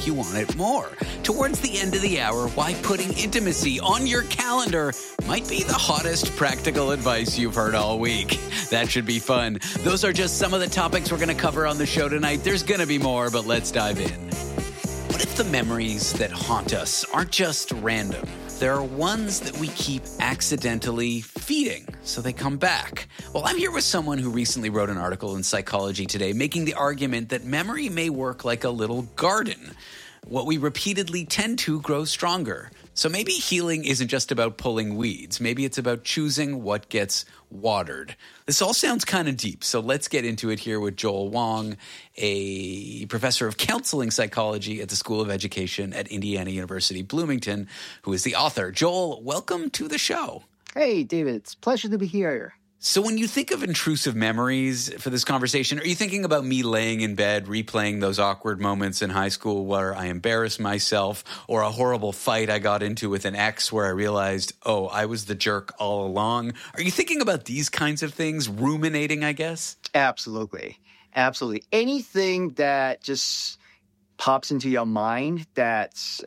you want it more. Towards the end of the hour, why putting intimacy on your calendar might be the hottest practical advice you've heard all week. That should be fun. Those are just some of the topics we're going to cover on the show tonight. There's going to be more, but let's dive in. What if the memories that haunt us aren't just random? There are ones that we keep accidentally feeding, so they come back. Well, I'm here with someone who recently wrote an article in Psychology Today making the argument that memory may work like a little garden. What we repeatedly tend to grows stronger. So maybe healing isn't just about pulling weeds. Maybe it's about choosing what gets watered. This all sounds kind of deep, so let's get into it here with Joel Wong, a professor of counseling psychology at the School of Education at Indiana University, Bloomington, who is the author. Joel, welcome to the show. Hey, David. It's a pleasure to be here. So when you think of intrusive memories for this conversation, are you thinking about me laying in bed, replaying those awkward moments in high school where I embarrassed myself, or a horrible fight I got into with an ex where I realized, oh, I was the jerk all along? Are you thinking about these kinds of things, ruminating, I guess? Absolutely. Absolutely. Anything that just pops into your mind that's,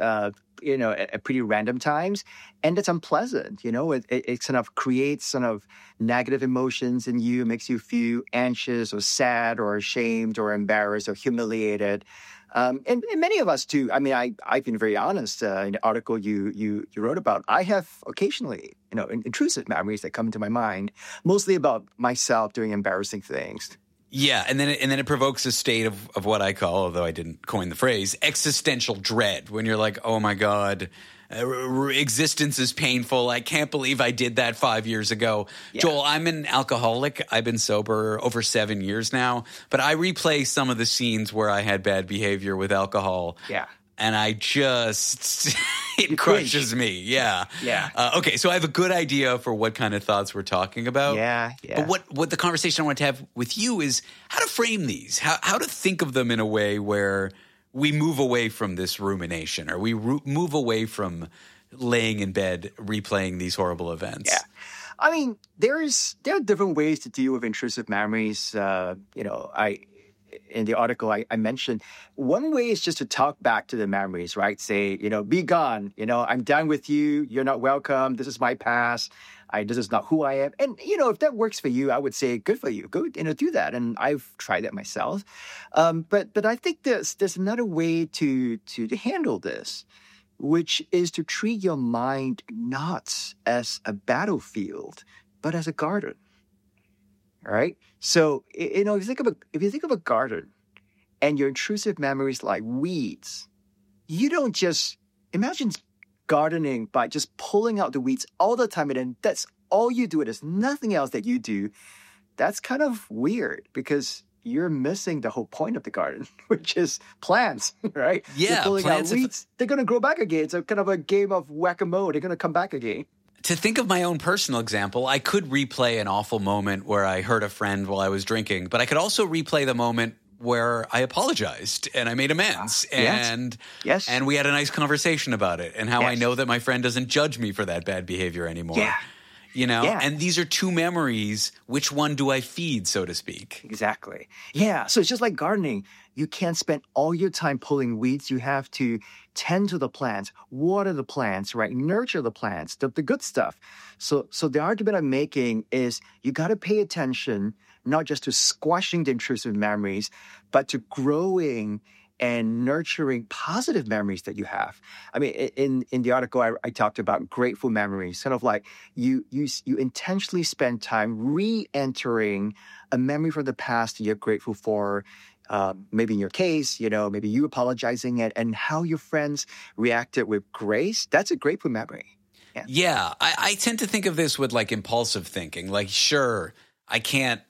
at pretty random times, and it's unpleasant, it kind of creates sort of negative emotions in you, makes you feel anxious or sad or ashamed or embarrassed or humiliated. And many of us too. I mean, I've been very honest in the article you wrote about. I have occasionally, intrusive memories that come into my mind, mostly about myself doing embarrassing things. Yeah, and then it provokes a state of what I call, although I didn't coin the phrase, existential dread, when you're like, oh my God, existence is painful. I can't believe I did that 5 years ago. Yeah. Joel, I'm an alcoholic. I've been sober over 7 years now, but I replay some of the scenes where I had bad behavior with alcohol. Yeah. And I just, it crushes me. Yeah. Yeah. Okay, so I have a good idea for what kind of thoughts we're talking about. Yeah. But what the conversation I want to have with you is how to frame these, how to think of them in a way where we move away from this rumination, or we move away from laying in bed replaying these horrible events. Yeah. I mean, there are different ways to deal with intrusive memories. In the article I mentioned, one way is just to talk back to the memories, right? Say, be gone. I'm done with you. You're not welcome. This is my past. This is not who I am. And, if that works for you, I would say good for you. Go, do that. And I've tried that myself. But I think there's another way to handle this, which is to treat your mind not as a battlefield, but as a garden. All right. So, if you think of a garden and your intrusive memories like weeds, you don't just imagine gardening by just pulling out the weeds all the time. And then that's all you do. There's nothing else that you do. That's kind of weird because you're missing the whole point of the garden, which is plants, right? Yeah. You're pulling out weeds. They're going to grow back again. It's a kind of a game of whack-a-mole. They're going to come back again. To think of my own personal example, I could replay an awful moment where I hurt a friend while I was drinking, but I could also replay the moment where I apologized and I made amends and we had a nice conversation about it and how I know that my friend doesn't judge me for that bad behavior anymore. Yeah. And these are two memories. Which one do I feed, so to speak? Exactly. Yeah. So it's just like gardening. You can't spend all your time pulling weeds. You have to tend to the plants, water the plants, right? Nurture the plants, the good stuff. So the argument I'm making is you got to pay attention, not just to squashing the intrusive memories, but to growing and nurturing positive memories that you have. I mean, in the article, I talked about grateful memories, kind of like you intentionally spend time re-entering a memory from the past that you're grateful for. Maybe in your case, maybe you apologizing and how your friends reacted with grace. That's a grateful memory. Yeah. I tend to think of this with like impulsive thinking. Like, sure, I can't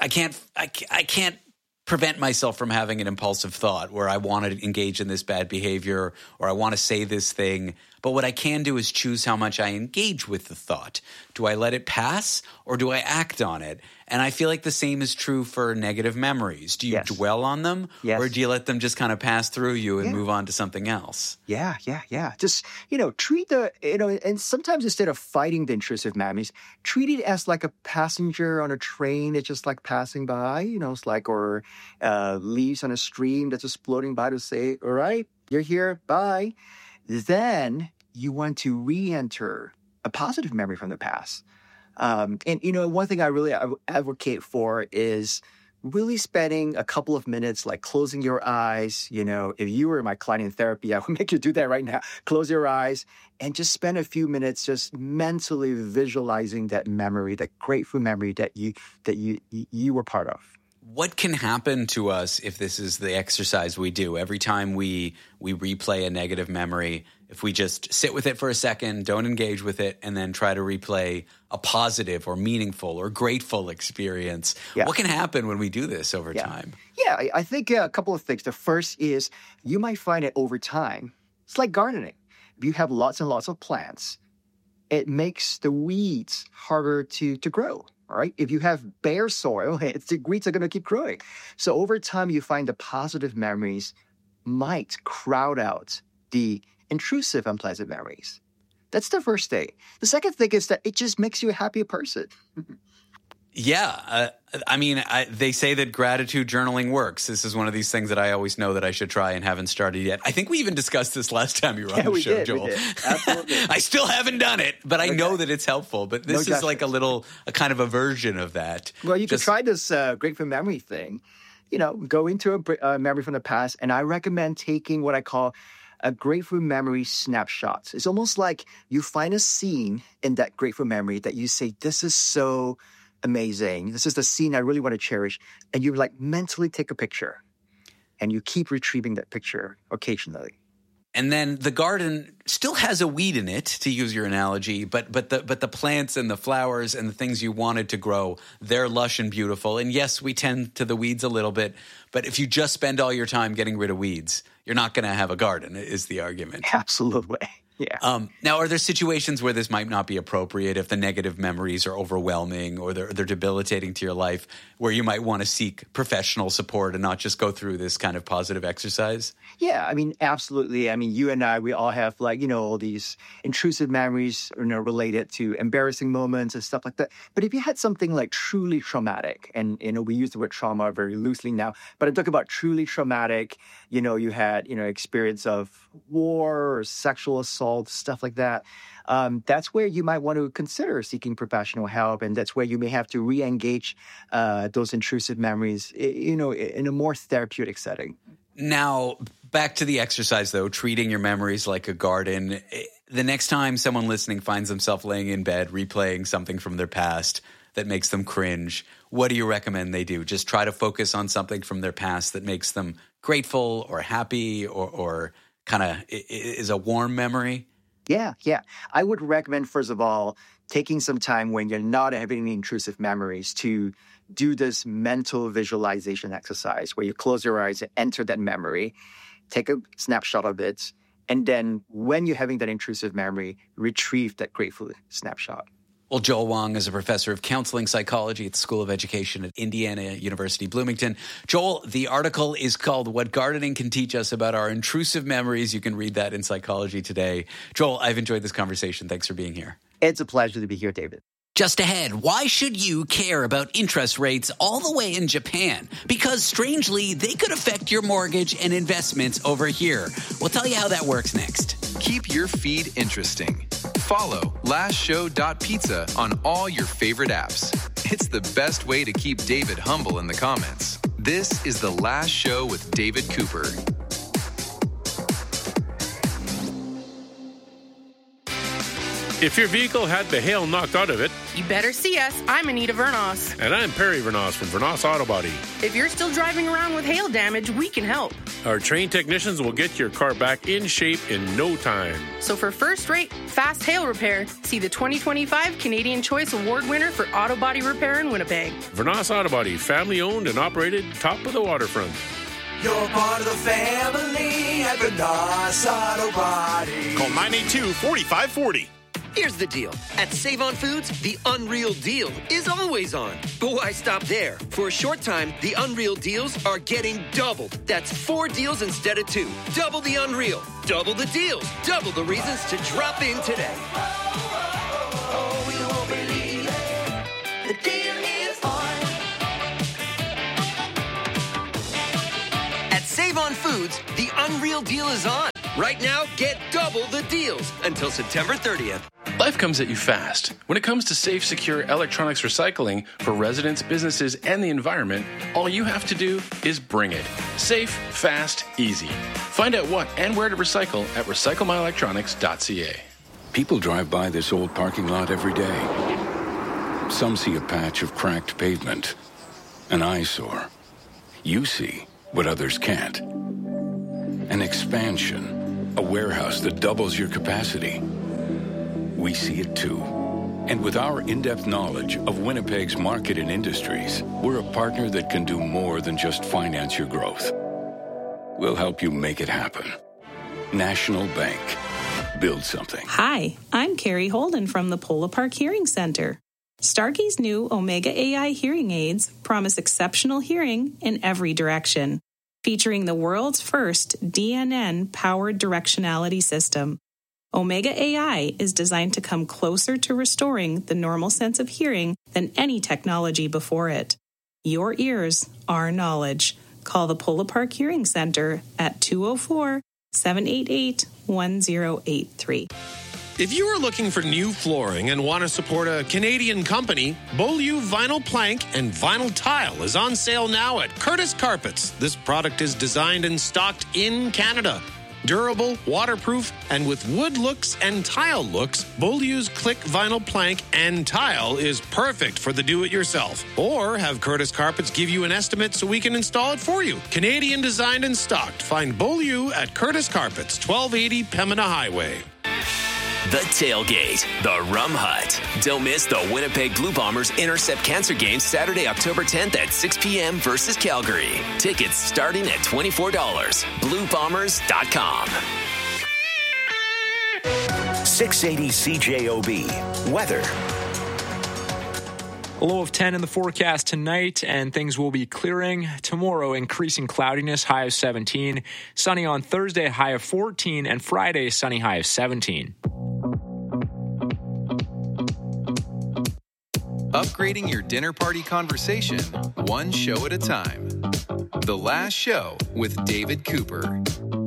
prevent myself from having an impulsive thought where I want to engage in this bad behavior or I want to say this thing. But what I can do is choose how much I engage with the thought. Do I let it pass or do I act on it? And I feel like the same is true for negative memories. Do you dwell on them or do you let them just kind of pass through you and move on to something else? Yeah. Just, treat and sometimes instead of fighting the intrusive memories, treat it as like a passenger on a train that's just like passing by, it's like, or leaves on a stream that's just floating by to say, all right, You're here. Bye. Then you want to re-enter a positive memory from the past. And, one thing I really advocate for is really spending a couple of minutes, like closing your eyes. If you were my client in therapy, I would make you do that right now. Close your eyes and just spend a few minutes just mentally visualizing that memory, that grateful memory that you were part of. What can happen to us if this is the exercise we do? Every time we replay a negative memory, if we just sit with it for a second, don't engage with it, and then try to replay a positive or meaningful or grateful experience, what can happen when we do this over time? Yeah, I think a couple of things. The first is you might find that over time, it's like gardening. If you have lots and lots of plants, it makes the weeds harder to grow. Right? If you have bare soil, the weeds are going to keep growing. So over time, you find the positive memories might crowd out the intrusive, unpleasant memories. That's the first thing. The second thing is that it just makes you a happier person. Yeah. They say that gratitude journaling works. This is one of these things that I always know that I should try and haven't started yet. I think we even discussed this last time you were on the show, Joel. We did. Absolutely. I still haven't done it, but I know that it's helpful. But this is like a kind of a version of that. Well, you could try this grateful memory thing. Go into a memory from the past, and I recommend taking what I call a grateful memory snapshot. It's almost like you find a scene in that grateful memory that you say, this is so amazing. This is the scene I really want to cherish. And you mentally take a picture and you keep retrieving that picture occasionally. And then the garden still has a weed in it, to use your analogy, but the plants and the flowers and the things you wanted to grow, they're lush and beautiful. And yes, we tend to the weeds a little bit, but if you just spend all your time getting rid of weeds, you're not going to have a garden, is the argument. Absolutely. Yeah. Now, are there situations where this might not be appropriate if the negative memories are overwhelming or they're debilitating to your life, where you might want to seek professional support and not just go through this kind of positive exercise? Yeah, absolutely. You and I, we all have all these intrusive memories, related to embarrassing moments and stuff like that. But if you had something truly traumatic, and, we use the word trauma very loosely now, but I'm talking about truly traumatic, you had, experience of war or sexual assault, stuff like that. That's where you might want to consider seeking professional help. And that's where you may have to re-engage those intrusive memories, in a more therapeutic setting. Now, back to the exercise, though, treating your memories like a garden. The next time someone listening finds themselves laying in bed, replaying something from their past that makes them cringe, what do you recommend they do? Just try to focus on something from their past that makes them grateful or happy or kind of is a warm memory? Yeah. I would recommend, first of all, taking some time when you're not having any intrusive memories to do this mental visualization exercise where you close your eyes and enter that memory, take a snapshot of it, and then when you're having that intrusive memory, retrieve that grateful snapshot. Well, Joel Wong is a professor of counseling psychology at the School of Education at Indiana University, Bloomington. Joel, the article is called What Gardening Can Teach Us About Our Intrusive Memories. You can read that in Psychology Today. Joel, I've enjoyed this conversation. Thanks for being here. It's a pleasure to be here, David. Just ahead, why should you care about interest rates all the way in Japan? Because strangely, they could affect your mortgage and investments over here. We'll tell you how that works next. Keep your feed interesting. Follow lastshow.pizza on all your favorite apps. It's the best way to keep David humble in the comments. This is The Last Show with David Cooper. If your vehicle had the hail knocked out of it, you better see us. I'm Anita Vernos. And I'm Perry Vernos from Vernos Auto Body. If you're still driving around with hail damage, we can help. Our trained technicians will get your car back in shape in no time. So for first-rate, fast hail repair, see the 2025 Canadian Choice Award winner for auto body repair in Winnipeg. Vernos Auto Body, family-owned and operated, top of the waterfront. You're part of the family at Vernos Auto Body. Call 982-4540. Here's the deal. At Save-On Foods, the Unreal Deal is always on. But why stop there? For a short time, the Unreal Deals are getting doubled. That's 4 deals instead of 2. Double the Unreal. Double the deals. Double the reasons to drop in today. Oh, you won't believe it. The deal is on. At Save-On Foods, the unreal deal is on. Right now, get double the deals until September 30th. Life comes at you fast. When it comes to safe, secure electronics recycling for residents, businesses, and the environment, all you have to do is bring it. Safe, fast, easy. Find out what and where to recycle at recyclemyelectronics.ca. People drive by this old parking lot every day. Some see a patch of cracked pavement, an eyesore. You see what others can't. An expansion, a warehouse that doubles your capacity. We see it too. And with our in-depth knowledge of Winnipeg's market and industries, we're a partner that can do more than just finance your growth. We'll help you make it happen. National Bank. Build something. Hi, I'm Carrie Holden from the Polo Park Hearing Center. Starkey's new Omega AI hearing aids promise exceptional hearing in every direction, featuring the world's first DNN-powered directionality system. Omega AI is designed to come closer to restoring the normal sense of hearing than any technology before it. Your ears, our knowledge. Call the Polo Park Hearing Center at 204-788-1083. If you are looking for new flooring and want to support a Canadian company, Beaulieu Vinyl Plank and Vinyl Tile is on sale now at Curtis Carpets. This product is designed and stocked in Canada. Durable, waterproof, and with wood looks and tile looks, Beaulieu's Click Vinyl Plank and Tile is perfect for the do-it-yourself. Or have Curtis Carpets give you an estimate so we can install it for you. Canadian designed and stocked. Find Beaulieu at Curtis Carpets, 1280 Pembina Highway. The Tailgate, the Rum Hut. Don't miss the Winnipeg Blue Bombers Intercept Cancer game Saturday, October 10th at 6 p.m. versus Calgary. Tickets starting at $24. BlueBombers.com. 680 CJOB. Weather. A low of 10 in the forecast tonight, and things will be clearing. Tomorrow, increasing cloudiness, high of 17. Sunny on Thursday, high of 14. And Friday, sunny, high of 17. Upgrading your dinner party conversation, one show at a time. The Last Show with David Cooper.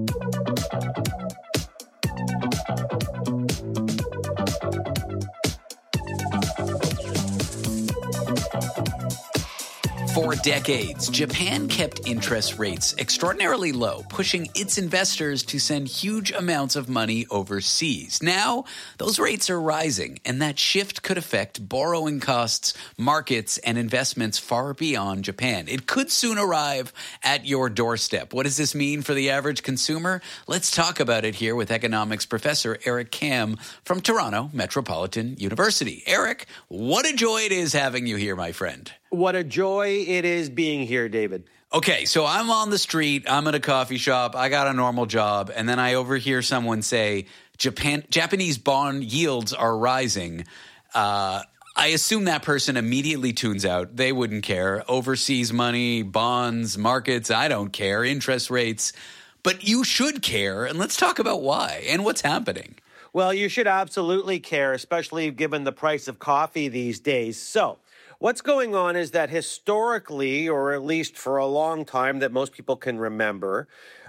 For decades, Japan kept interest rates extraordinarily low, pushing its investors to send huge amounts of money overseas. Now, those rates are rising, and that shift could affect borrowing costs, markets, and investments far beyond Japan. It could soon arrive at your doorstep. What does this mean for the average consumer? Let's talk about it here with economics professor Eric Kam from Toronto Metropolitan University. Eric, what a joy it is having you here, my friend. What a joy it is being here, David. Okay, so I'm on the street, I'm at a coffee shop, I got a normal job, and then I overhear someone say, Japanese bond yields are rising. I assume that person immediately tunes out. They wouldn't care. Overseas money, bonds, markets, I don't care. Interest rates. But you should care, and let's talk about why and what's happening. Well, you should absolutely care, especially given the price of coffee these days. So, what's going on is that historically, or at least for a long time that most people can remember,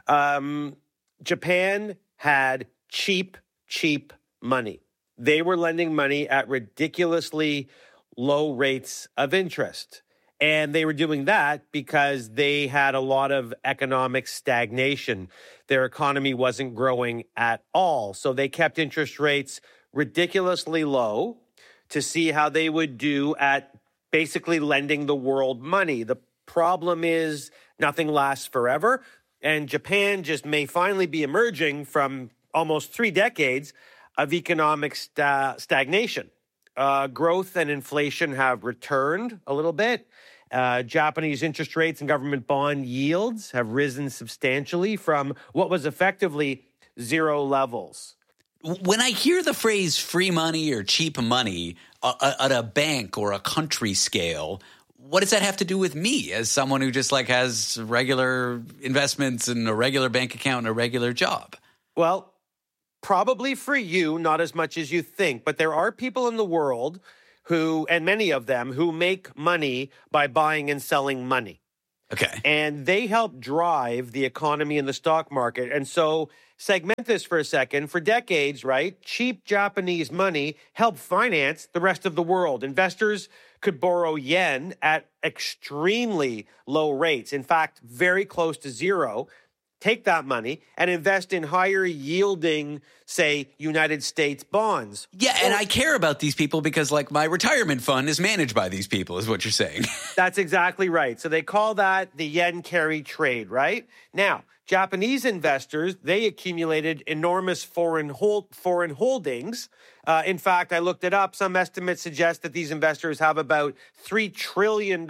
Japan had cheap money. They were lending money at ridiculously low rates of interest. And they were doing that because they had a lot of economic stagnation. Their economy wasn't growing at all. So they kept interest rates ridiculously low to see how they would do at basically lending the world money. The problem is nothing lasts forever, and Japan just may finally be emerging from almost 3 decades of economic stagnation. Growth and inflation have returned a little bit. Japanese interest rates and government bond yields have risen substantially from what was effectively zero levels. When I hear the phrase free money or cheap money at a bank or a country scale, what does that have to do with me as someone who just like has regular investments and a regular bank account and a regular job? Well, probably for you, not as much as you think, but there are people in the world who, and many of them, who make money by buying and selling money. Okay. And they help drive the economy and the stock market. And so segment this for a second. For decades, right, cheap Japanese money helped finance the rest of the world. Investors could borrow yen at extremely low rates. In fact, very close to zero. Take that money and invest in higher yielding, say, United States bonds. Yeah, and I care about these people because, like, my retirement fund is managed by these people, is what you're saying. That's exactly right. So they call that the yen carry trade, right? Now, Japanese investors, they accumulated enormous foreign holdings. In fact, I looked it up. Some estimates suggest that these investors have about $3 trillion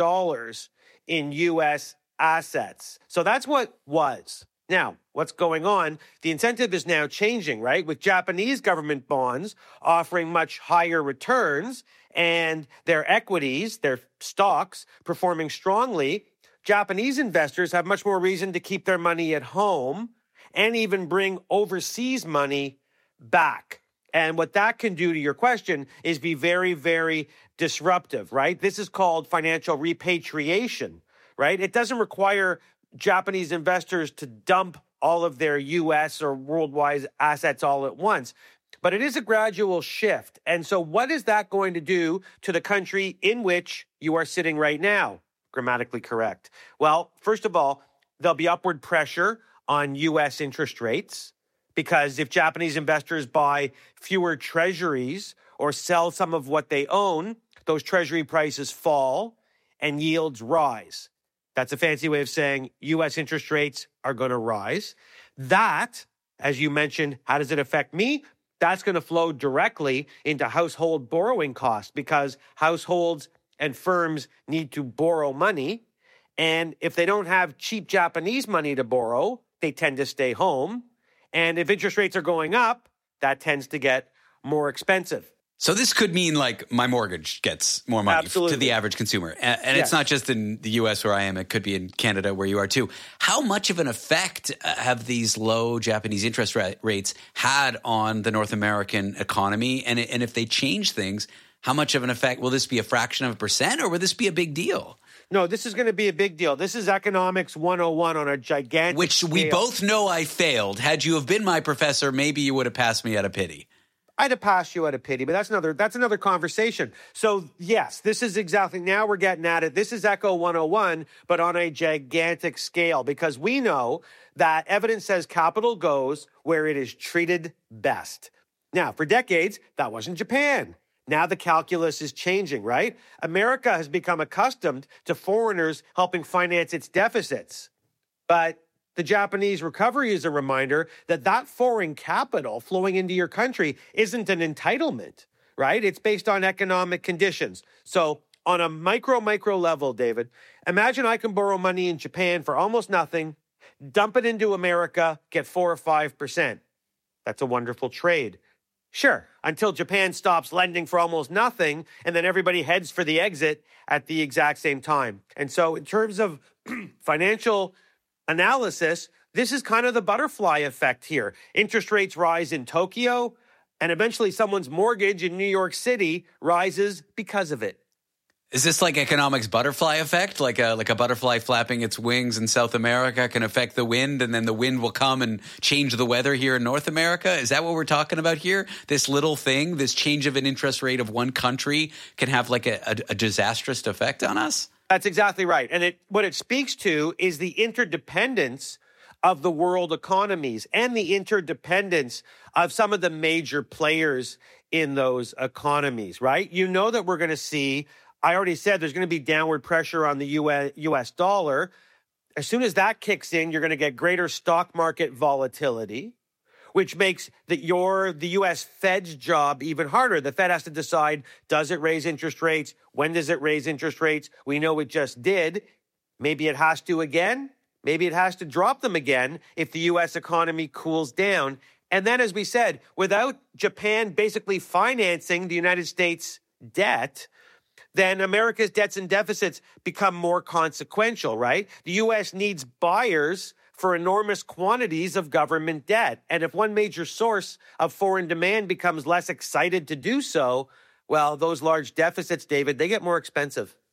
in U.S. assets. So that's what was. Now, what's going on? The incentive is now changing, right? With Japanese government bonds offering much higher returns and their equities, their stocks, performing strongly, Japanese investors have much more reason to keep their money at home and even bring overseas money back. And what that can do to your question is be very, very disruptive, right? This is called financial repatriation, right? It doesn't require Japanese investors to dump all of their U.S. or worldwide assets all at once. But it is a gradual shift. And so what is that going to do to the country in which you are sitting right now? Grammatically correct. Well, first of all, there'll be upward pressure on U.S. interest rates because if Japanese investors buy fewer treasuries or sell some of what they own, those treasury prices fall and yields rise. That's a fancy way of saying U.S. interest rates are going to rise. That, as you mentioned, how does it affect me? That's going to flow directly into household borrowing costs because households and firms need to borrow money. And if they don't have cheap Japanese money to borrow, they tend to stay home. And if interest rates are going up, that tends to get more expensive. So this could mean like my mortgage gets more money to the average consumer. And it's not just in the U.S. where I am. It could be in Canada where you are too. How much of an effect have these low Japanese interest rates had on the North American economy? And if they change things, how much of an effect? Will this be a fraction of a percent or will this be a big deal? No, this is going to be a big deal. This is economics 101 on a gigantic Which scale. we both know I failed. Had you have been my professor, maybe you would have passed me out of pity. I'd have passed you out of pity, but that's another conversation. So yes, this is exactly, now we're getting at it. This is Echo 101, but on a gigantic scale, because we know that evidence says capital goes where it is treated best. Now, for decades, that wasn't Japan. Now the calculus is changing, right? America has become accustomed to foreigners helping finance its deficits. But the Japanese recovery is a reminder that foreign capital flowing into your country isn't an entitlement, right? It's based on economic conditions. So on a micro level, David, imagine I can borrow money in Japan for almost nothing, dump it into America, get 4 or 5%. That's a wonderful trade. Sure, until Japan stops lending for almost nothing, and then everybody heads for the exit at the exact same time. And so in terms of financial analysis, this is kind of the butterfly effect here. Interest rates rise in Tokyo, and eventually someone's mortgage in New York City rises because of it. Is this like economics butterfly effect? Like a butterfly flapping its wings in South America can affect the wind, and then the wind will come and change the weather here in North America? Is that what we're talking about here? This little thing, this change of an interest rate of one country can have like a disastrous effect on us? That's exactly right. And what it speaks to is the interdependence of the world economies and the interdependence of some of the major players in those economies, right? You know that we're going to see, I already said there's going to be downward pressure on the US dollar. As soon as that kicks in, you're going to get greater stock market volatility, which makes the U.S. Fed's job even harder. The Fed has to decide, does it raise interest rates? When does it raise interest rates? We know it just did. Maybe it has to again. Maybe it has to drop them again if the U.S. economy cools down. And then, as we said, without Japan basically financing the United States debt, then America's debts and deficits become more consequential, right? The U.S. needs buyers for enormous quantities of government debt. And if one major source of foreign demand becomes less excited to do so, well, those large deficits, David, they get more expensive.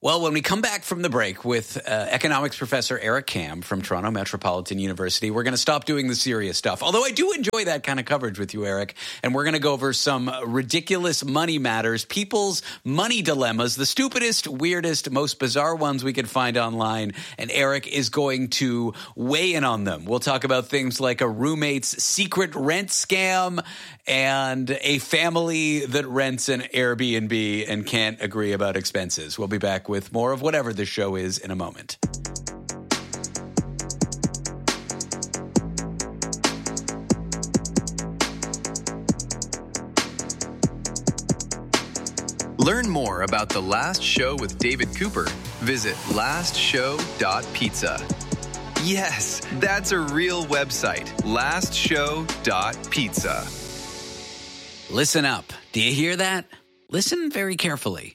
Well, when we come back from the break with economics professor Eric Kam from Toronto Metropolitan University, we're going to stop doing the serious stuff. Although I do enjoy that kind of coverage with you, Eric. And we're going to go over some ridiculous money matters, people's money dilemmas, the stupidest, weirdest, most bizarre ones we could find online. And Eric is going to weigh in on them. We'll talk about things like a roommate's secret rent scam and a family that rents an Airbnb and can't agree about expenses. We'll be back with more of whatever this show is in a moment. Learn more about The Last Show with David Cooper. Visit lastshow.pizza. Yes, that's a real website. lastshow.pizza. Listen up. Do you hear that? Listen very carefully.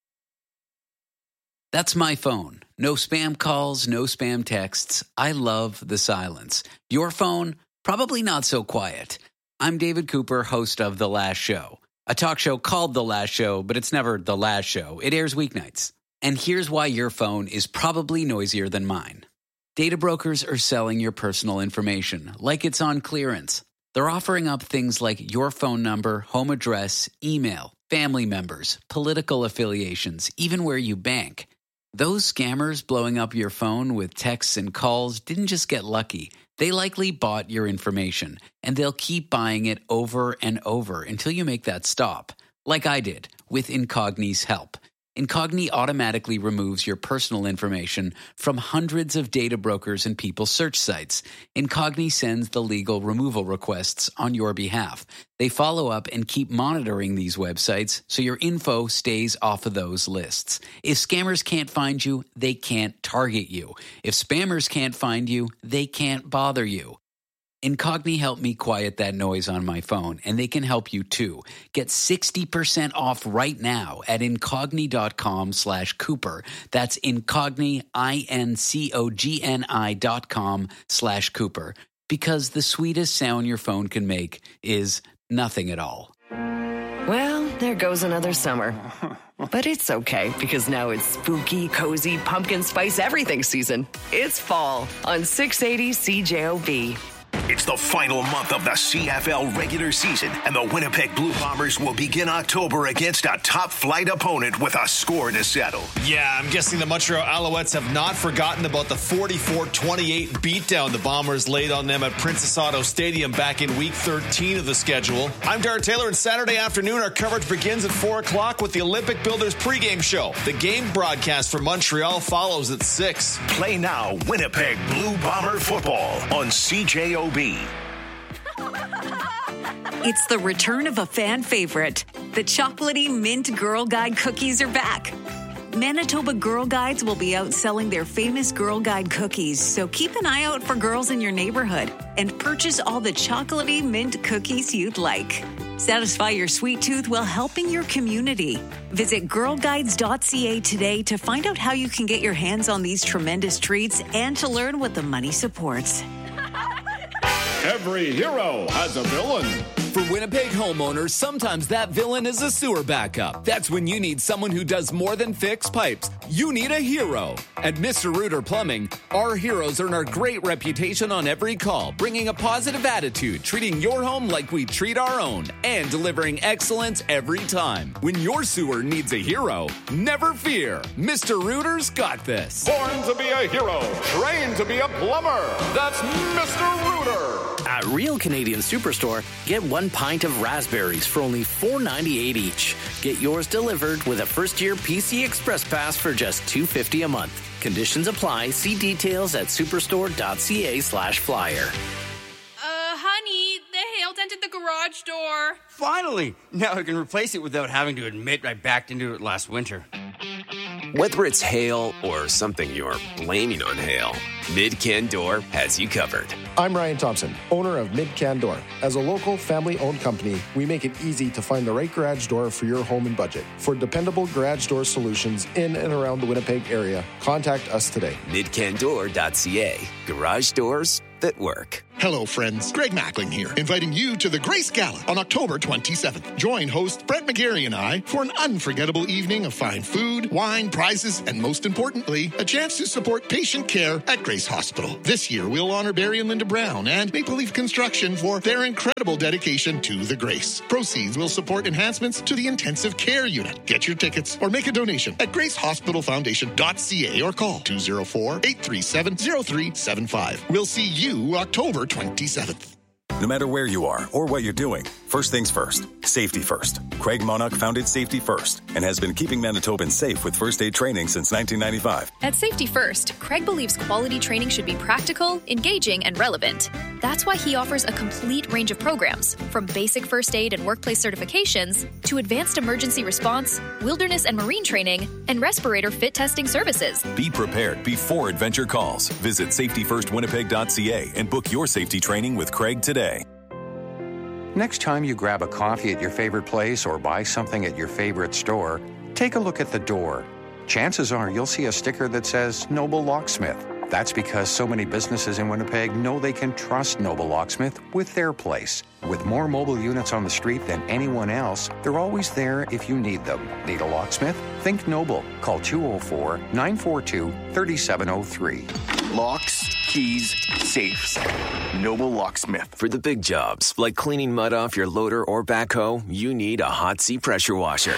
That's my phone. No spam calls, no spam texts. I love the silence. Your phone? Probably not so quiet. I'm David Cooper, host of The Last Show, a talk show called The Last Show, but it's never The Last Show. It airs weeknights. And here's why your phone is probably noisier than mine. Data brokers are selling your personal information like it's on clearance. They're offering up things like your phone number, home address, email, family members, political affiliations, even where you bank. Those scammers blowing up your phone with texts and calls didn't just get lucky. They likely bought your information, and they'll keep buying it over and over until you make that stop, like I did with Incogni's help. Incogni automatically removes your personal information from hundreds of data brokers and people search sites. Incogni sends the legal removal requests on your behalf. They follow up and keep monitoring these websites so your info stays off of those lists. If scammers can't find you, they can't target you. If spammers can't find you, they can't bother you. Incogni helped me quiet that noise on my phone, and they can help you too. Get 60% off right now at incogni.com/Cooper. That's Incogni, INCOGNI.com/Cooper. Because the sweetest sound your phone can make is nothing at all. Well, there goes another summer. But it's okay, because now it's spooky, cozy, pumpkin spice everything season. It's fall on 680 CJOB. It's the final month of the CFL regular season, and the Winnipeg Blue Bombers will begin October against a top-flight opponent with a score to settle. Yeah, I'm guessing the Montreal Alouettes have not forgotten about the 44-28 beatdown the Bombers laid on them at Princess Auto Stadium back in Week 13 of the schedule. I'm Darrell Taylor, and Saturday afternoon our coverage begins at 4 o'clock with the Olympic Builders pregame show. The game broadcast for Montreal follows at 6. Play now Winnipeg Blue Bomber football on CJOB. It's the return of a fan favorite. The chocolatey mint Girl Guide cookies are back. Manitoba Girl Guides will be out selling their famous Girl Guide cookies, so keep an eye out for girls in your neighborhood and purchase all the chocolatey mint cookies you'd like. Satisfy your sweet tooth while helping your community. Visit girlguides.ca today to find out how you can get your hands on these tremendous treats and to learn what the money supports. Every hero has a villain. For Winnipeg homeowners, sometimes that villain is a sewer backup. That's when you need someone who does more than fix pipes. You need a hero. At Mr. Rooter Plumbing, our heroes earn our great reputation on every call, bringing a positive attitude, treating your home like we treat our own, and delivering excellence every time. When your sewer needs a hero, never fear. Mr. Rooter's got this. Born to be a hero, trained to be a plumber. That's Mr. Rooter. At Real Canadian Superstore, get 1 pint of raspberries for only $4.98 each. Get yours delivered with a first-year PC Express Pass for just $2.50 a month. Conditions apply. See details at superstore.ca/flyer. Honey, the hail dented the garage door. Finally! Now I can replace it without having to admit I backed into it last winter. Whether it's hail or something you're blaming on hail, Mid-Can Door has you covered. I'm Ryan Thompson, owner of Mid-Can Door. As a local, family-owned company, we make it easy to find the right garage door for your home and budget. For dependable garage door solutions in and around the Winnipeg area, contact us today. Midcandoor.ca. Garage doors that work. Hello, friends. Greg Mackling here, inviting you to the Grace Gala on October 27th. Join host Brett McGarry and I for an unforgettable evening of fine food, wine, prizes, and most importantly, a chance to support patient care at Grace Hospital. This year, we'll honor Barry and Linda Brown and Maple Leaf Construction for their incredible dedication to the Grace. Proceeds will support enhancements to the intensive care unit. Get your tickets or make a donation at gracehospitalfoundation.ca or call 204-837-0375. We'll see you October 27th. No matter where you are or what you're doing, first things first, safety first. Craig Monarch founded Safety First and has been keeping Manitobans safe with first aid training since 1995. At Safety First, Craig believes quality training should be practical, engaging, and relevant. That's why he offers a complete range of programs, from basic first aid and workplace certifications to advanced emergency response, wilderness and marine training, and respirator fit testing services. Be prepared before adventure calls. Visit safetyfirstwinnipeg.ca and book your safety training with Craig today. Next time you grab a coffee at your favorite place or buy something at your favorite store, take a look at the door. Chances are you'll see a sticker that says Noble Locksmith. That's because so many businesses in Winnipeg know they can trust Noble Locksmith with their place. With more mobile units on the street than anyone else, they're always there if you need them. Need a locksmith? Think Noble. Call 204-942-3703. Locks, keys, safes. Noble Locksmith. For the big jobs, like cleaning mud off your loader or backhoe, you need a Hot Sea pressure washer.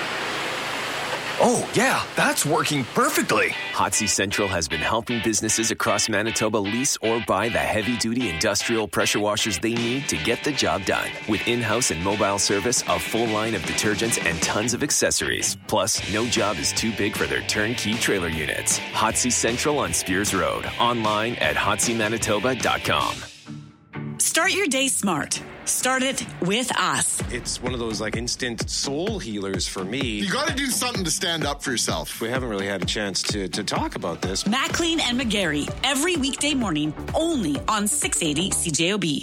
Oh, yeah, that's working perfectly. Hot Sea Central has been helping businesses across Manitoba lease or buy the heavy-duty industrial pressure washers they need to get the job done. With in-house and mobile service, a full line of detergents, and tons of accessories. Plus, no job is too big for their turnkey trailer units. Hot Sea Central on Spears Road. Online at hotseamanitoba.com. Start your day smart. Start it with us. It's one of those instant soul healers for me. You got to do something to stand up for yourself. We haven't really had a chance to talk about this. Mackling and McGarry, every weekday morning, only on 680 CJOB.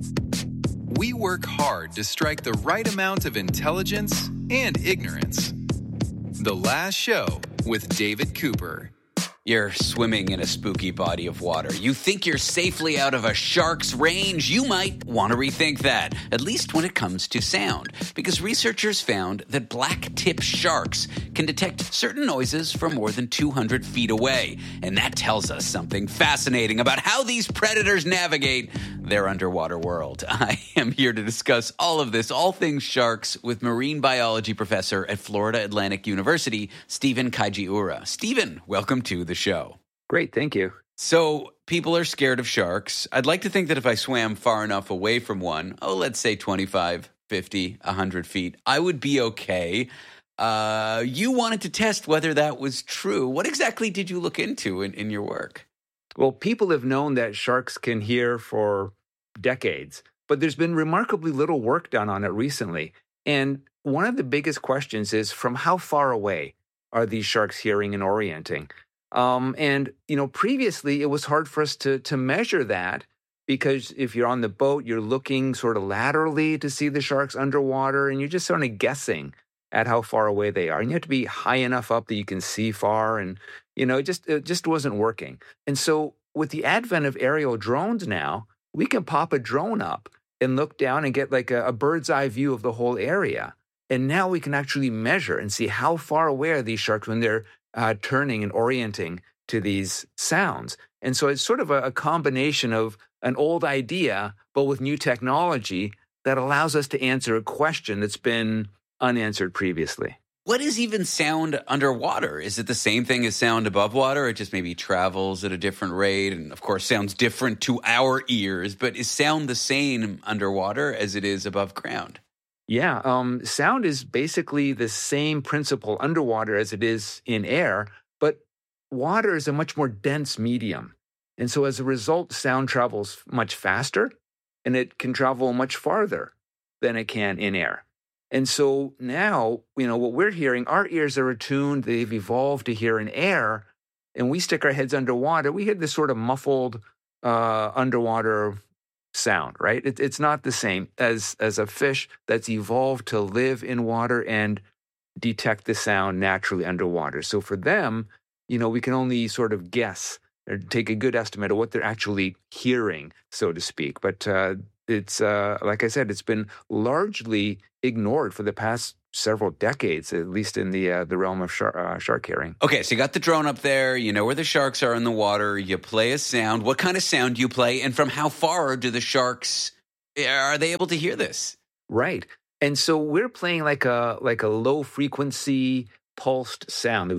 We work hard to strike the right amount of intelligence and ignorance. The Last Show with David Cooper. You're swimming in a spooky body of water. You think you're safely out of a shark's range. You might want to rethink that, at least when it comes to sound, because researchers found that black-tip sharks can detect certain noises from more than 200 feet away. And that tells us something fascinating about how these predators navigate their underwater world. I am here to discuss all of this, all things sharks, with marine biology professor at Florida Atlantic University, Stephen Kajiura. Stephen, welcome to the show. Great, thank you. So people are scared of sharks. I'd like to think that if I swam far enough away from one, let's say 25, 50, 100 feet, I would be okay. You wanted to test whether that was true. What exactly did you look into in your work? Well, people have known that sharks can hear for decades, but there's been remarkably little work done on it recently. And one of the biggest questions is, from how far away are these sharks hearing and orienting? Previously it was hard for us to measure that, because if you're on the boat, you're looking sort of laterally to see the sharks underwater, and you're just sort of guessing at how far away they are. And you have to be high enough up that you can see far, and it just wasn't working. And so with the advent of aerial drones now, we can pop a drone up and look down and get like a bird's eye view of the whole area. And now we can actually measure and see how far away are these sharks when they're turning and orienting to these sounds. And so it's sort of a combination of an old idea, but with new technology that allows us to answer a question that's been unanswered previously. What is even sound underwater? Is it the same thing as sound above water? It just maybe travels at a different rate and, of course, sounds different to our ears. But is sound the same underwater as it is above ground? Yeah, sound is basically the same principle underwater as it is in air, but water is a much more dense medium. And so as a result, sound travels much faster, and it can travel much farther than it can in air. And so now, what we're hearing, our ears are attuned, they've evolved to hear in air, and we stick our heads underwater, we hear this sort of muffled underwater sound, right? It's not the same as a fish that's evolved to live in water and detect the sound naturally underwater. So for them, we can only sort of guess or take a good estimate of what they're actually hearing, so to speak. But it's like I said, it's been largely ignored for the past several decades, at least in the realm of shark hearing. Okay, so you got the drone up there. You know where the sharks are in the water. You play a sound. What kind of sound do you play, and from how far do the sharks? Are they able to hear this? Right. And so we're playing like a low frequency pulsed sound,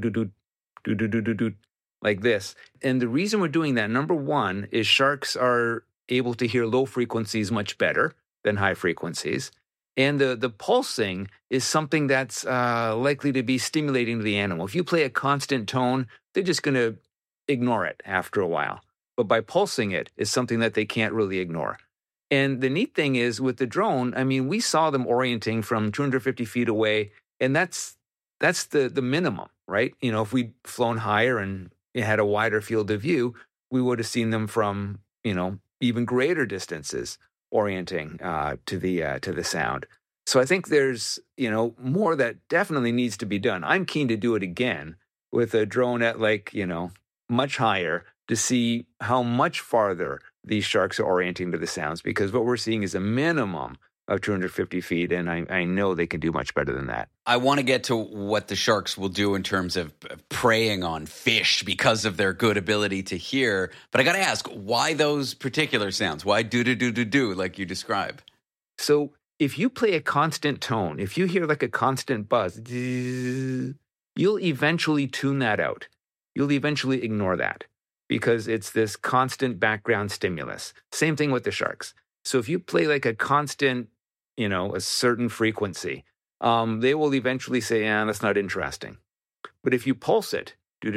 like this. And the reason we're doing that, number one, is sharks are able to hear low frequencies much better than high frequencies. And the pulsing is something that's likely to be stimulating to the animal. If you play a constant tone, they're just going to ignore it after a while. But by pulsing it is something that they can't really ignore. And the neat thing is with the drone, I mean, we saw them orienting from 250 feet away, and that's the minimum, right? You know, if we'd flown higher and it had a wider field of view, we would have seen them from, you know, even greater distances orienting to the sound. So I think there's, you know, more that definitely needs to be done. I'm keen to do it again with a drone at like, you know, much higher to see how much farther these sharks are orienting to the sounds, because what we're seeing is a minimum of 250 feet, and I know they can do much better than that. I want to get to what the sharks will do in terms of preying on fish because of their good ability to hear. But I got to ask, why those particular sounds? Why do like you describe? So if you play a constant tone, if you hear like a constant buzz, you'll eventually tune that out. You'll eventually ignore that because it's this constant background stimulus. Same thing with the sharks. So if you play like a constant, you know, a certain frequency, they will eventually say, that's not interesting. But if you pulse it,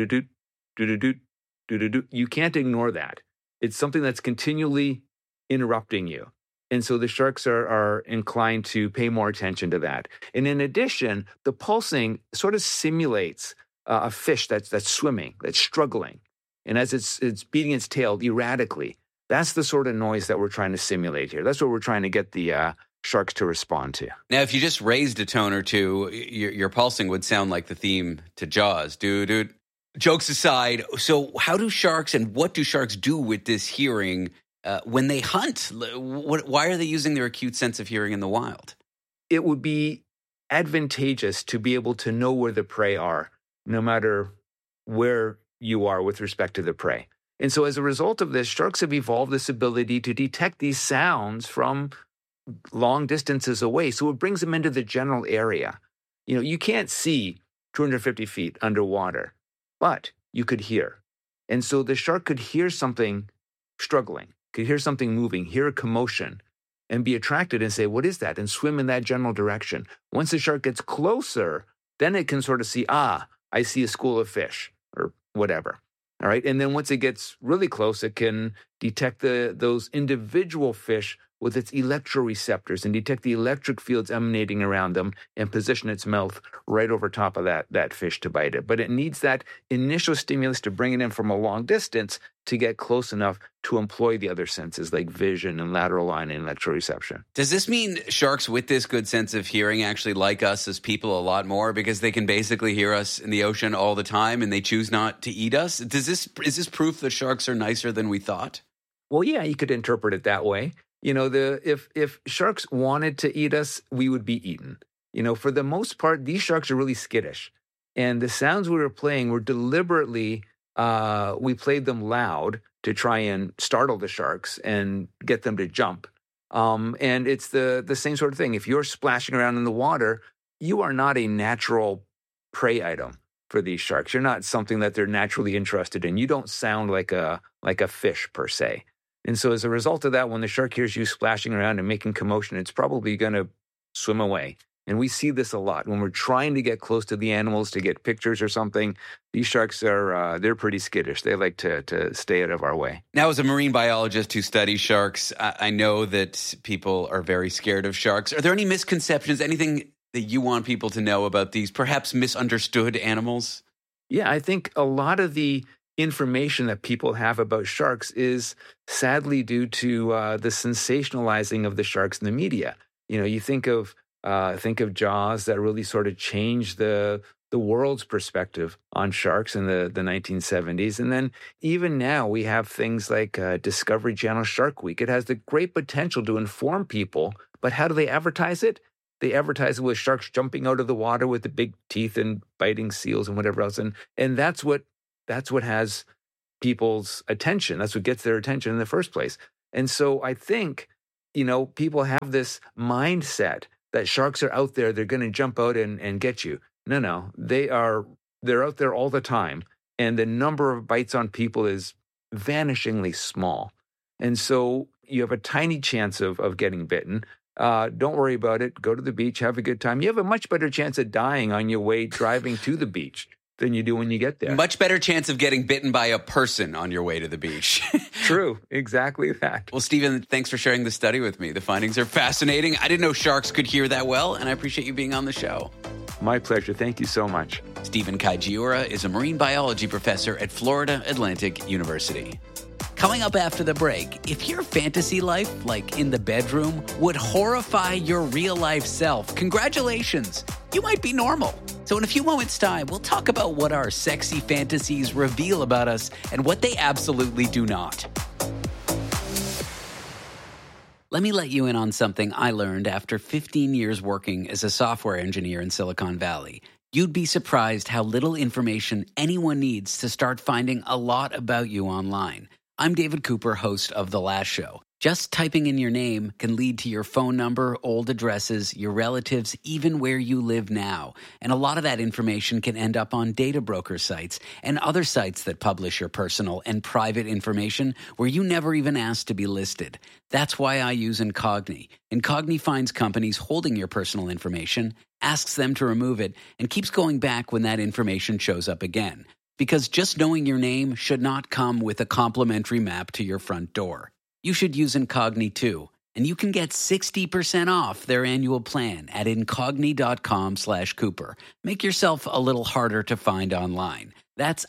you can't ignore that. It's something that's continually interrupting you. And so the sharks are inclined to pay more attention to that. And in addition, the pulsing sort of simulates a fish that's swimming, that's struggling. And as it's beating its tail erratically, that's the sort of noise that we're trying to simulate here. That's what we're trying to get the sharks to respond to. Now, if you just raised a tone or two, your pulsing would sound like the theme to Jaws. Dude. Jokes aside, so how do sharks and what do sharks do with this hearing when they hunt? Why are they using their acute sense of hearing in the wild? It would be advantageous to be able to know where the prey are, no matter where you are with respect to the prey. And so as a result of this, sharks have evolved this ability to detect these sounds from long distances away. So it brings them into the general area. You know, you can't see 250 feet underwater, but you could hear. And so the shark could hear something struggling, could hear something moving, hear a commotion, and be attracted and say, what is that? And swim in that general direction. Once the shark gets closer, then it can sort of see, I see a school of fish or whatever. All right. And then once it gets really close, it can detect those individual fish with its electroreceptors and detect the electric fields emanating around them and position its mouth right over top of that fish to bite it. But it needs that initial stimulus to bring it in from a long distance to get close enough to employ the other senses like vision and lateral line and electroreception. Does this mean sharks with this good sense of hearing actually like us as people a lot more because they can basically hear us in the ocean all the time and they choose not to eat us? Is this proof that sharks are nicer than we thought? Well, yeah, you could interpret it that way. You know, if sharks wanted to eat us, we would be eaten. You know, for the most part, these sharks are really skittish. And the sounds we were playing were deliberately, we played them loud to try and startle the sharks and get them to jump. And it's the same sort of thing. If you're splashing around in the water, you are not a natural prey item for these sharks. You're not something that they're naturally interested in. You don't sound like a fish per se. And so as a result of that, when the shark hears you splashing around and making commotion, it's probably going to swim away. And we see this a lot. When we're trying to get close to the animals to get pictures or something, these sharks they're pretty skittish. They like to stay out of our way. Now, as a marine biologist who studies sharks, I know that people are very scared of sharks. Are there any misconceptions, anything that you want people to know about these perhaps misunderstood animals? Yeah, I think a lot of the information that people have about sharks is sadly due to the sensationalizing of the sharks in the media. You know, you think of Jaws, that really sort of changed the the world's perspective on sharks in the 1970s. And then even now we have things like Discovery Channel Shark Week. It has the great potential to inform people, but how do they advertise it? They advertise it with sharks jumping out of the water with the big teeth and biting seals and whatever else. And that's what has people's attention. That's what gets their attention in the first place. And so I think, people have this mindset that sharks are out there, they're going to jump out and get you. No, they're out there all the time. And the number of bites on people is vanishingly small. And so you have a tiny chance of getting bitten. Don't worry about it. Go to the beach, have a good time. You have a much better chance of dying on your way driving to the beach than you do when you get there. Much better chance of getting bitten by a person on your way to the beach. True. Exactly that. Well, Stephen, thanks for sharing the study with me. The findings are fascinating. I didn't know sharks could hear that well, and I appreciate you being on the show. My pleasure. Thank you so much. Stephen Kajiura is a marine biology professor at Florida Atlantic University. Coming up after the break, if your fantasy life, like in the bedroom, would horrify your real-life self, congratulations, you might be normal. So in a few moments' time, we'll talk about what our sexy fantasies reveal about us and what they absolutely do not. Let me let you in on something I learned after 15 years working as a software engineer in Silicon Valley. You'd be surprised how little information anyone needs to start finding a lot about you online. I'm David Cooper, host of The Last Show. Just typing in your name can lead to your phone number, old addresses, your relatives, even where you live now. And a lot of that information can end up on data broker sites and other sites that publish your personal and private information where you never even asked to be listed. That's why I use Incogni. Incogni finds companies holding your personal information, asks them to remove it, and keeps going back when that information shows up again. Because just knowing your name should not come with a complimentary map to your front door. You should use Incogni too, and you can get 60% off their annual plan at incogni.com/Cooper. Make yourself a little harder to find online. That's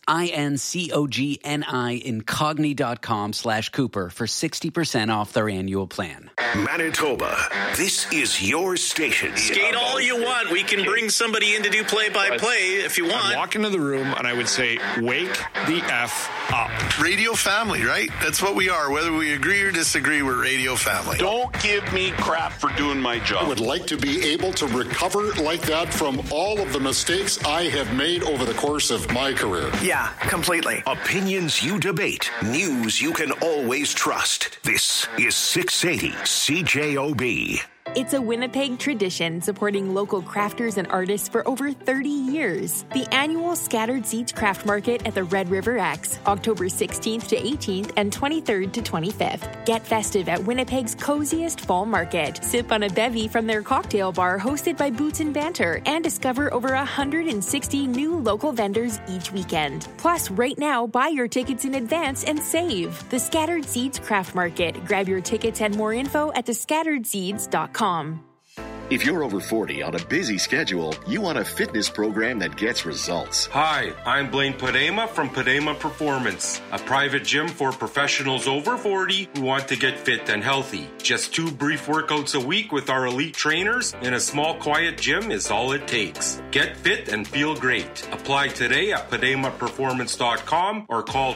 INCOGNI, incogni.com/Cooper for 60% off their annual plan. Manitoba, this is your station. Skate all you want. We can bring somebody in to do play-by-play if you want. I'd walk into the room and I would say, wake the F up. Radio family, right? That's what we are. Whether we agree or disagree, we're radio family. Don't give me crap for doing my job. I would like to be able to recover like that from all of the mistakes I have made over the course of my career. Yeah, completely. Opinions you debate. News you can always trust. This is 680 CJOB. It's a Winnipeg tradition supporting local crafters and artists for over 30 years. The annual Scattered Seeds Craft Market at the Red River X, October 16th to 18th and 23rd to 25th. Get festive at Winnipeg's coziest fall market. Sip on a bevy from their cocktail bar hosted by Boots and Banter and discover over 160 new local vendors each weekend. Plus, right now, buy your tickets in advance and save. The Scattered Seeds Craft Market. Grab your tickets and more info at thescatteredseeds.com. If you're over 40 on a busy schedule, you want a fitness program that gets results. Hi, I'm Blaine Padema from Padema Performance, a private gym for professionals over 40 who want to get fit and healthy. Just 2 brief workouts a week with our elite trainers in a small, quiet gym is all it takes. Get fit and feel great. Apply today at PademaPerformance.com or call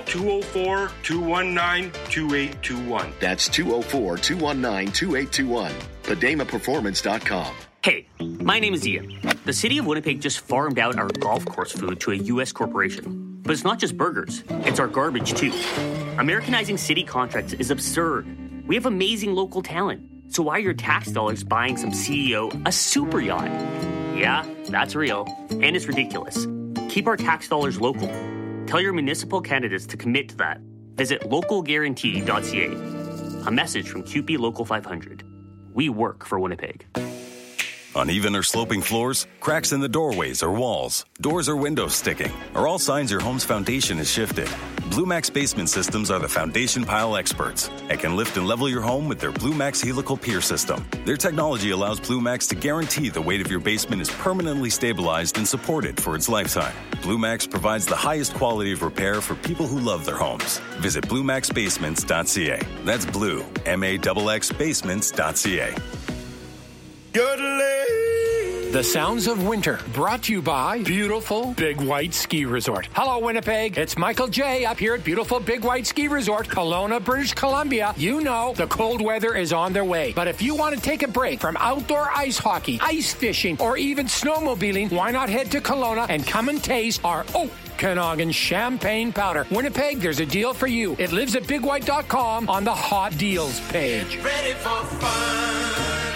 204-219-2821. That's 204-219-2821. PademaPerformance.com. Hey, my name is Ian. The city of Winnipeg just farmed out our golf course food to a U.S. corporation. But it's not just burgers, it's our garbage too. Americanizing city contracts is absurd. We have amazing local talent. So why are your tax dollars buying some CEO a super yacht? Yeah, that's real. And it's ridiculous. Keep our tax dollars local. Tell your municipal candidates to commit to that. Visit localguarantee.ca. A message from CUPE Local 500. We work for Winnipeg. Uneven or sloping floors, cracks in the doorways or walls, doors or windows sticking are all signs your home's foundation is shifted. BlueMax Basement Systems are the foundation pile experts and can lift and level your home with their BlueMax Helical Pier System. Their technology allows BlueMax to guarantee the weight of your basement is permanently stabilized and supported for its lifetime. BlueMax provides the highest quality of repair for people who love their homes. Visit BlueMaxBasements.ca. That's Blue, MAXX Basements.ca. Yodeling. The Sounds of Winter, brought to you by beautiful Big White Ski Resort. Hello, Winnipeg. It's Michael J. up here at beautiful Big White Ski Resort, Kelowna, British Columbia. You know the cold weather is on their way. But if you want to take a break from outdoor ice hockey, ice fishing, or even snowmobiling, why not head to Kelowna and come and taste our Okanagan Champagne Powder. Winnipeg, there's a deal for you. It lives at bigwhite.com on the Hot Deals page. Ready for fun.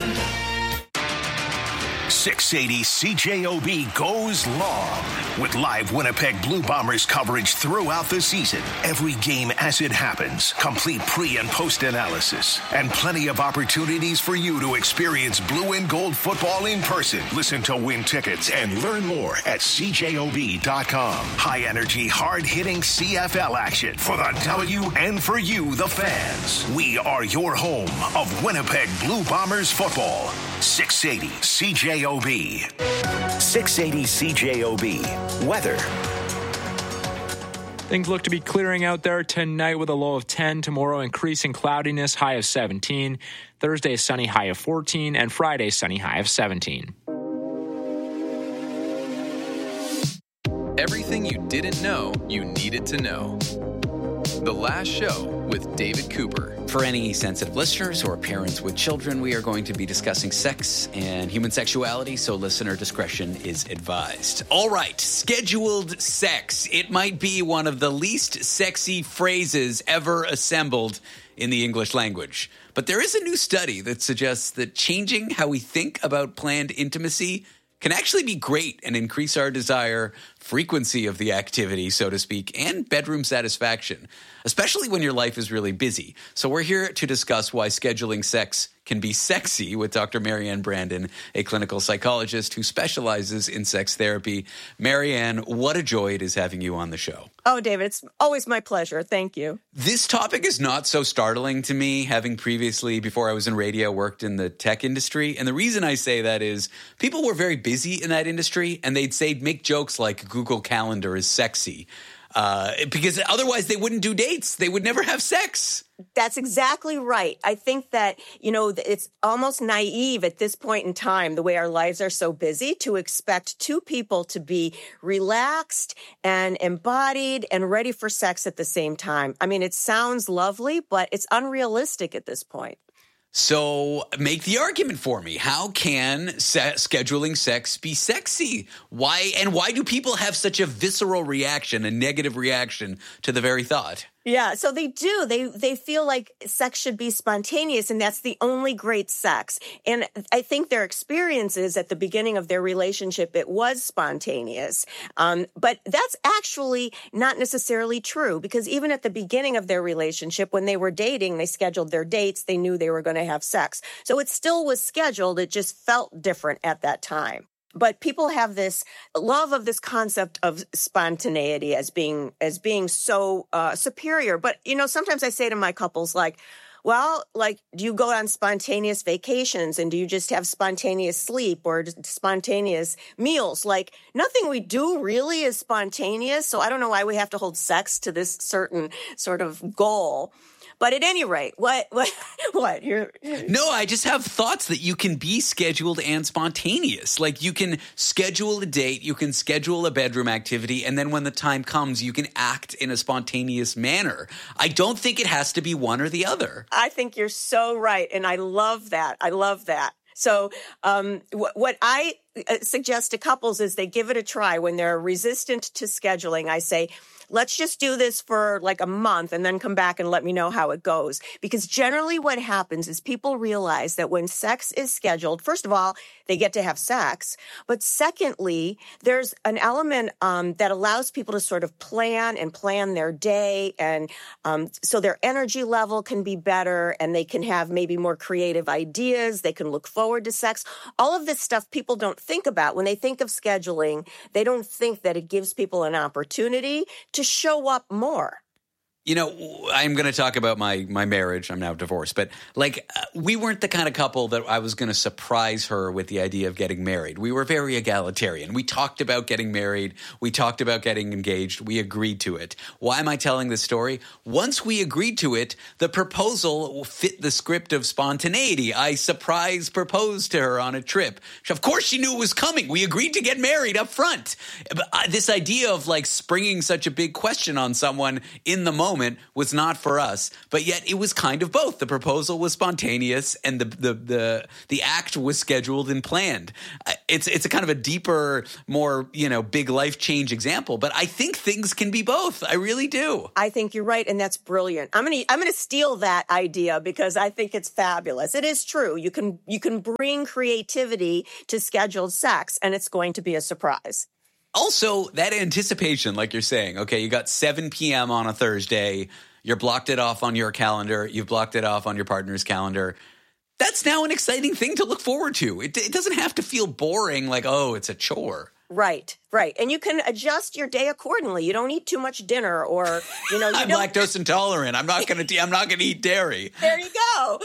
680 CJOB goes long with live Winnipeg Blue Bombers coverage throughout the season. Every game as it happens, complete pre- and post-analysis, and plenty of opportunities for you to experience blue and gold football in person. Listen to win tickets and learn more at CJOB.com. High-energy, hard-hitting CFL action for the W and for you, the fans. We are your home of Winnipeg Blue Bombers football. 680 CJOB. 680 CJOB. Weather. Things look to be clearing out there tonight with a low of 10. Tomorrow, increasing cloudiness, high of 17. Thursday, sunny, high of 14. And Friday, sunny, high of 17. Everything you didn't know you needed to know. The Last Show with David Cooper. For any sensitive listeners or parents with children, we are going to be discussing sex and human sexuality, so listener discretion is advised. All right, scheduled sex. It might be one of the least sexy phrases ever assembled in the English language. But there is a new study that suggests that changing how we think about planned intimacy can actually be great and increase our desire, frequency of the activity, so to speak, and bedroom satisfaction, especially when your life is really busy. So we're here to discuss why scheduling sex can be sexy with Dr. Marianne Brandon, a clinical psychologist who specializes in sex therapy. Marianne, what a joy it is having you on the show. Oh, David, it's always my pleasure. Thank you. This topic is not so startling to me, having previously, before I was in radio, worked in the tech industry. And the reason I say that is people were very busy in that industry, and they'd say, make jokes like Google Calendar is sexy. Because otherwise they wouldn't do dates. They would never have sex. That's exactly right. I think that, it's almost naive at this point in time, the way our lives are so busy, to expect two people to be relaxed and embodied and ready for sex at the same time. I mean, it sounds lovely, but it's unrealistic at this point. So make the argument for me. How can scheduling sex be sexy? Why do people have such a visceral reaction, a negative reaction to the very thought? Yeah, so they do. They feel like sex should be spontaneous, and that's the only great sex. And I think their experiences at the beginning of their relationship, it was spontaneous. But that's actually not necessarily true, because even at the beginning of their relationship, when they were dating, they scheduled their dates. They knew they were going to have sex. So it still was scheduled. It just felt different at that time. But people have this love of this concept of spontaneity as being so superior. But, sometimes I say to my couples, do you go on spontaneous vacations, and do you just have spontaneous sleep or spontaneous meals? Like, nothing we do really is spontaneous. So I don't know why we have to hold sex to this certain sort of goal. But at any rate, what? No, I just have thoughts that you can be scheduled and spontaneous. Like, you can schedule a date, you can schedule a bedroom activity, and then when the time comes, you can act in a spontaneous manner. I don't think it has to be one or the other. I think you're so right, and I love that. So what I suggest to couples is they give it a try. When they're resistant to scheduling, I say, let's just do this for like a month and then come back and let me know how it goes. Because generally what happens is people realize that when sex is scheduled, first of all, they get to have sex. But secondly, there's an element that allows people to sort of plan their day. And so their energy level can be better, and they can have maybe more creative ideas. They can look forward to sex. All of this stuff people don't think about. When they think of scheduling, they don't think that it gives people an opportunity to show up more. You know, I'm going to talk about my marriage. I'm now divorced. But, like, we weren't the kind of couple that I was going to surprise her with the idea of getting married. We were very egalitarian. We talked about getting married. We talked about getting engaged. We agreed to it. Why am I telling this story? Once we agreed to it, the proposal fit the script of spontaneity. I surprise proposed to her on a trip. Of course she knew it was coming. We agreed to get married up front. But this idea of, like, springing such a big question on someone in the moment was not for us, but yet it was kind of both. The proposal was spontaneous, and the act was scheduled and planned. It's a kind of a deeper, more big life change example. But I think things can be both. I really do. I think you're right, and that's brilliant. I'm gonna steal that idea because I think it's fabulous. It is true. You can bring creativity to scheduled sex, and it's going to be a surprise. Also, that anticipation, like you're saying, okay, you got 7 p.m. on a Thursday, you're blocked it off on your calendar, you've blocked it off on your partner's calendar. That's now an exciting thing to look forward to. It doesn't have to feel boring, like, oh, it's a chore. Right. And you can adjust your day accordingly. You don't eat too much dinner or, I'm lactose intolerant. I'm not going to eat dairy. There you go.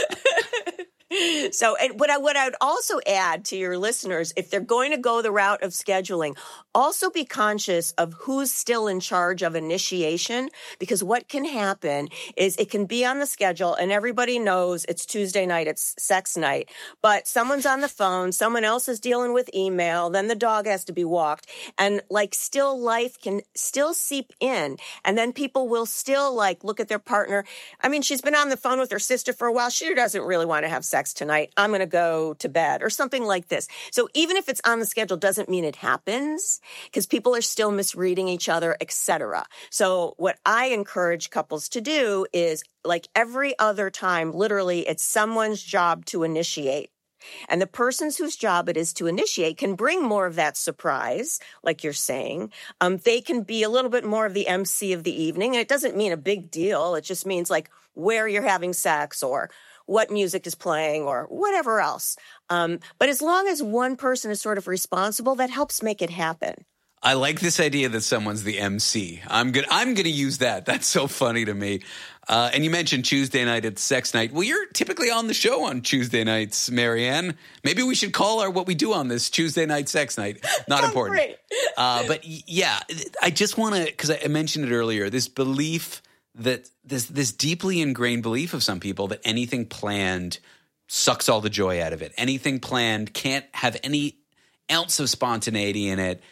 So, and what I would also add to your listeners, if they're going to go the route of scheduling, also be conscious of who's still in charge of initiation, because what can happen is it can be on the schedule and everybody knows it's Tuesday night, it's sex night, but someone's on the phone, someone else is dealing with email, then the dog has to be walked, and like still life can still seep in, and then people will still like look at their partner. I mean, she's been on the phone with her sister for a while. She doesn't really want to have sex tonight. I'm going to go to bed or something like this. So even if it's on the schedule doesn't mean it happens, because people are still misreading each other, etc. So what I encourage couples to do is, like every other time, literally it's someone's job to initiate. And the persons whose job it is to initiate can bring more of that surprise, like you're saying. They can be a little bit more of the MC of the evening. And it doesn't mean a big deal. It just means like where you're having sex or what music is playing or whatever else. But as long as one person is sort of responsible, that helps make it happen. I like this idea that someone's the MC. I'm gonna use that. That's so funny to me. And you mentioned Tuesday night at sex night. Well, you're typically on the show on Tuesday nights, Marianne. Maybe we should call what we do on this Tuesday night sex night. Not important. Great. But yeah, I just want to, because I mentioned it earlier, this belief that this deeply ingrained belief of some people that anything planned sucks all the joy out of it. Anything planned can't have any ounce of spontaneity in it.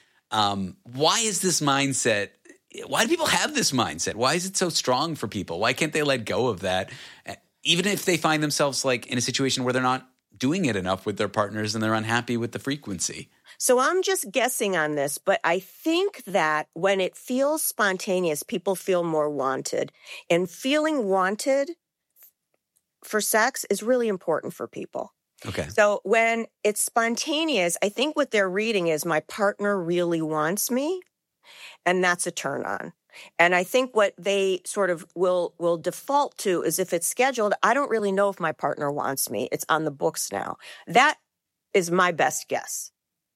Why is this mindset? Why do people have this mindset? Why is it so strong for people? Why can't they let go of that? Even if they find themselves like in a situation where they're not doing it enough with their partners and they're unhappy with the frequency. So I'm just guessing on this, but I think that when it feels spontaneous, people feel more wanted. And feeling wanted for sex is really important for people. Okay. So when it's spontaneous, I think what they're reading is my partner really wants me, and that's a turn on. And I think what they sort of will default to is if it's scheduled, I don't really know if my partner wants me. It's on the books now. That is my best guess.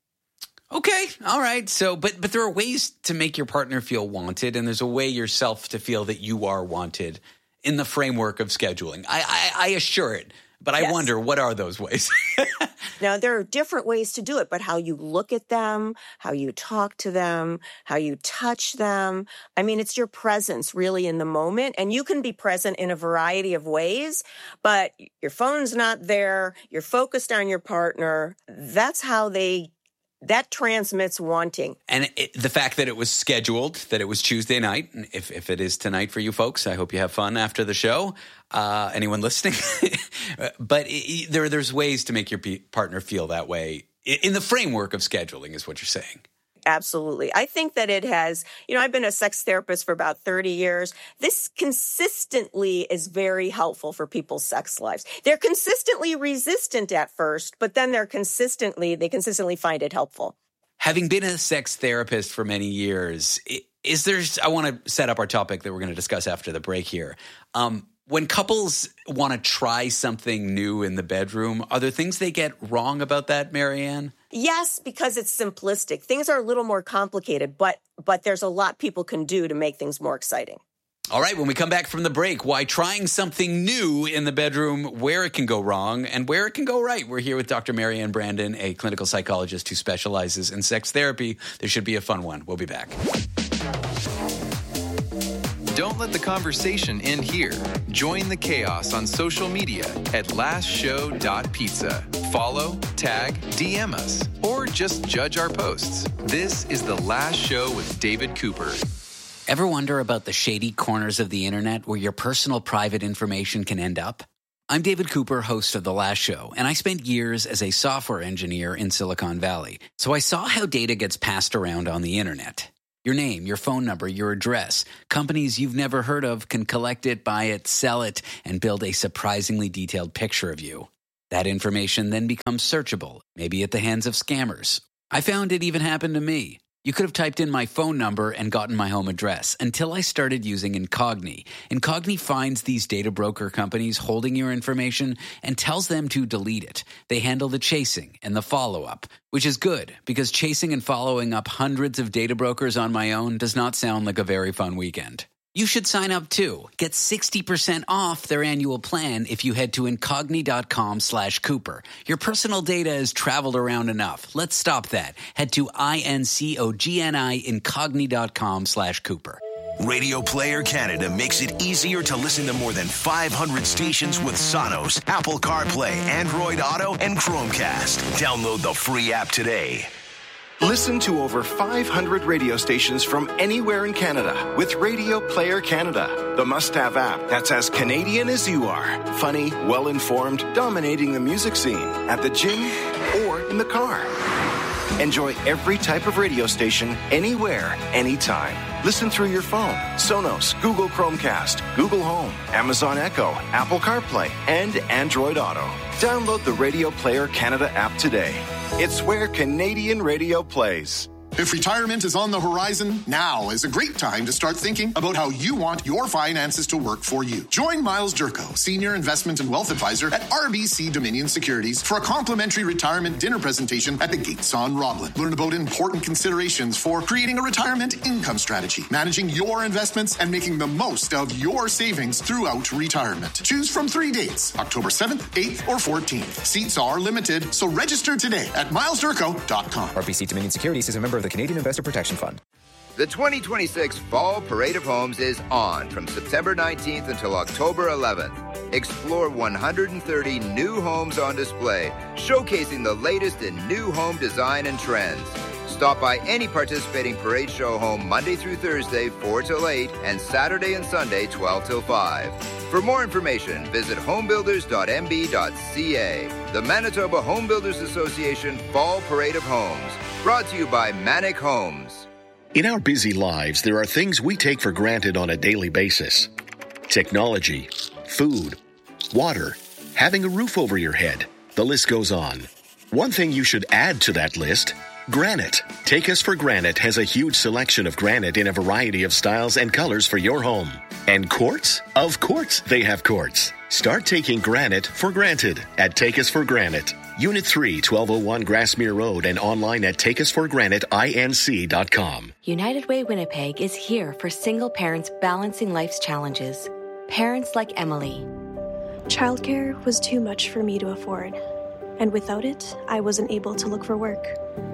Okay. All right. So, but there are ways to make your partner feel wanted, and there's a way yourself to feel that you are wanted in the framework of scheduling. I assure it, but I wonder, what are those ways? Now, there are different ways to do it, but how you look at them, how you talk to them, how you touch them. I mean, it's your presence really in the moment, and you can be present in a variety of ways, but your phone's not there. You're focused on your partner. That's how that transmits wanting. And the fact that it was scheduled, that it was Tuesday night, and if it is tonight for you folks, I hope you have fun after the show. Anyone listening? But there's ways to make your partner feel that way in the framework of scheduling is what you're saying. Absolutely. I think that it has, I've been a sex therapist for about 30 years. This consistently is very helpful for people's sex lives. They're consistently resistant at first, but then they consistently find it helpful. Having been a sex therapist for many years, I want to set up our topic that we're going to discuss after the break here. When couples want to try something new in the bedroom, are there things they get wrong about that, Marianne? Yes, because it's simplistic. Things are a little more complicated, but there's a lot people can do to make things more exciting. All right, when we come back from the break, why trying something new in the bedroom, where it can go wrong and where it can go right. We're here with Dr. Marianne Brandon, a clinical psychologist who specializes in sex therapy. This should be a fun one. We'll be back. Don't let the conversation end here. Join the chaos on social media at lastshow.pizza. Follow, tag, DM us, or just judge our posts. This is The Last Show with David Cooper. Ever wonder about the shady corners of the internet where your personal private information can end up? I'm David Cooper, host of The Last Show, and I spent years as a software engineer in Silicon Valley. So I saw how data gets passed around on the internet. Your name, your phone number, your address. Companies you've never heard of can collect it, buy it, sell it, and build a surprisingly detailed picture of you. That information then becomes searchable, maybe at the hands of scammers. I found it even happened to me. You could have typed in my phone number and gotten my home address until I started using Incogni. Incogni finds these data broker companies holding your information and tells them to delete it. They handle the chasing and the follow-up, which is good because chasing and following up hundreds of data brokers on my own does not sound like a very fun weekend. You should sign up too. Get 60% off their annual plan if you head to incogni.com/Cooper. Your personal data has traveled around enough. Let's stop that. Head to incogni.com/Cooper. Radio Player Canada makes it easier to listen to more than 500 stations with Sonos, Apple CarPlay, Android Auto, and Chromecast. Download the free app today. Listen to over 500 radio stations from anywhere in Canada with Radio Player Canada, the must-have app that's as Canadian as you are. Funny, well-informed, dominating the music scene at the gym or in the car. Enjoy every type of radio station, anywhere, anytime. Listen through your phone, Sonos, Google Chromecast, Google Home, Amazon Echo, Apple CarPlay, and Android Auto. Download the Radio Player Canada app today. It's where Canadian radio plays. If retirement is on the horizon, now is a great time to start thinking about how you want your finances to work for you. Join Miles Durko, Senior Investment and Wealth Advisor at RBC Dominion Securities for a complimentary retirement dinner presentation at the Gates on Roblin. Learn about important considerations for creating a retirement income strategy, managing your investments, and making the most of your savings throughout retirement. Choose from 3 dates, October 7th, 8th, or 14th. Seats are limited, so register today at milesdurko.com. RBC Dominion Securities is a member of the Canadian Investor Protection Fund. The 2026 Fall Parade of Homes is on from September 19th until October 11th. Explore 130 new homes on display, showcasing the latest in new home design and trends. Stop by any participating parade show home Monday through Thursday, 4 till 8, and Saturday and Sunday, 12 till 5. For more information, visit homebuilders.mb.ca. The Manitoba Home Builders Association Fall Parade of Homes. Brought to you by Manic Homes. In our busy lives, there are things we take for granted on a daily basis. Technology, food, water, having a roof over your head. The list goes on. One thing you should add to that list: granite. Take Us for Granite has a huge selection of granite in a variety of styles and colors for your home. And quartz? Of course they have quartz. Start taking granite for granted at Take Us for Granite. Unit 3, 1201 Grassmere Road, and online at takeusforgranitinc.com. United Way Winnipeg is here for single parents balancing life's challenges. Parents like Emily. Childcare was too much for me to afford, and without it, I wasn't able to look for work.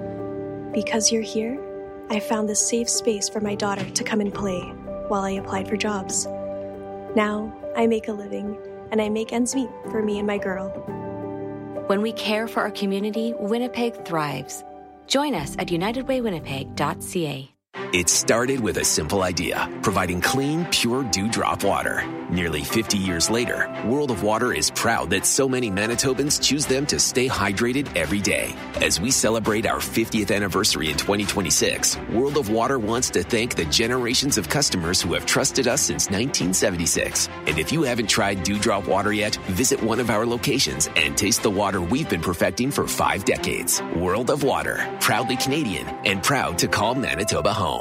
Because you're here, I found this safe space for my daughter to come and play while I applied for jobs. Now, I make a living, and I make ends meet for me and my girl. When we care for our community, Winnipeg thrives. Join us at unitedwaywinnipeg.ca. It started with a simple idea, providing clean, pure dewdrop water. Nearly 50 years later, World of Water is proud that so many Manitobans choose them to stay hydrated every day. As we celebrate our 50th anniversary in 2026, World of Water wants to thank the generations of customers who have trusted us since 1976. And if you haven't tried dewdrop water yet, visit one of our locations and taste the water we've been perfecting for 5 decades. World of Water, proudly Canadian and proud to call Manitoba home.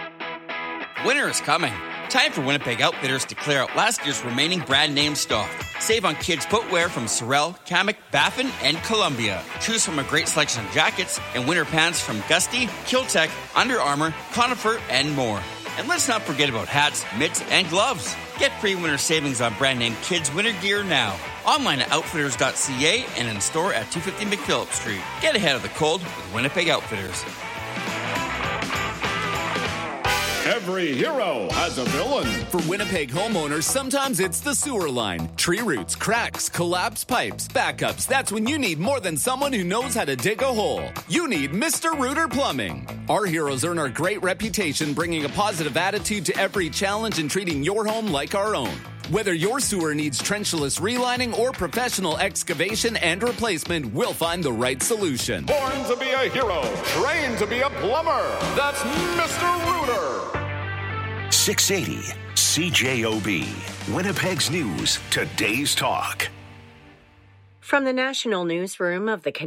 Winter is coming. Time for Winnipeg Outfitters to clear out last year's remaining brand name stock. Save on kids' footwear from Sorel, Kamek, Baffin, and Columbia. Choose from a great selection of jackets and winter pants from Gusty, Kiltech, Under Armour, Conifer, and more. And let's not forget about hats, mitts, and gloves. Get pre-winter savings on brand name kids winter gear now. Online at outfitters.ca and in store at 250 McPhillips Street. Get ahead of the cold with Winnipeg Outfitters. Every hero has a villain. For Winnipeg homeowners, sometimes it's the sewer line. Tree roots, cracks, collapsed pipes, backups. That's when you need more than someone who knows how to dig a hole. You need Mr. Rooter Plumbing. Our heroes earn our great reputation, bringing a positive attitude to every challenge and treating your home like our own. Whether your sewer needs trenchless relining or professional excavation and replacement, we'll find the right solution. Born to be a hero, trained to be a plumber. That's Mr. Rooter. 680 CJOB. Winnipeg's News, today's talk. From the National Newsroom of the